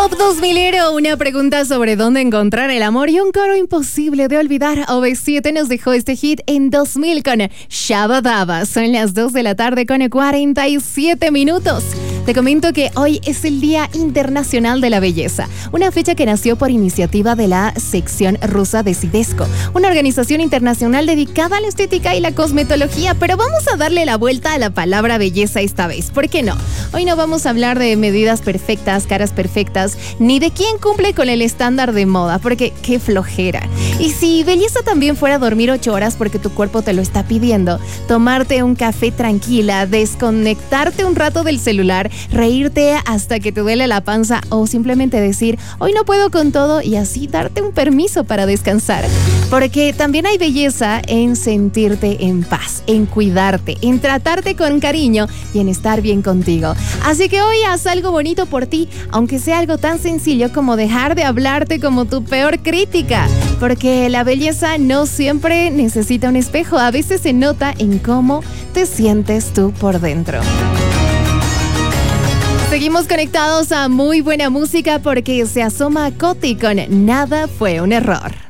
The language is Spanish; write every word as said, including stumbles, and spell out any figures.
Top dos milero, una pregunta sobre dónde encontrar el amor y un coro imposible de olvidar. O V siete nos dejó este hit en dos mil con Shabba Dabba. Son las dos de la tarde con cuarenta y siete minutos. Te comento que hoy es el Día Internacional de la Belleza, una fecha que nació por iniciativa de la sección rusa de Sidesco, una organización internacional dedicada a la estética y la cosmetología, pero vamos a darle la vuelta a la palabra belleza esta vez, ¿por qué no? Hoy no vamos a hablar de medidas perfectas, caras perfectas, ni de quién cumple con el estándar de moda, porque qué flojera. Y si belleza también fuera dormir ocho horas porque tu cuerpo te lo está pidiendo, tomarte un café tranquila, desconectarte un rato del celular, reírte hasta que te duele la panza o simplemente decir, hoy no puedo con todo y así darte un permiso para descansar. Porque también hay belleza en sentirte en paz, en cuidarte, en tratarte con cariño y en estar bien contigo. Así que hoy haz algo bonito por ti, aunque sea algo tan sencillo como dejar de hablarte como tu peor crítica. Porque la belleza no siempre necesita un espejo, a veces se nota en cómo te sientes tú por dentro. Seguimos conectados a muy buena música porque se asoma Coti con Nada fue un error.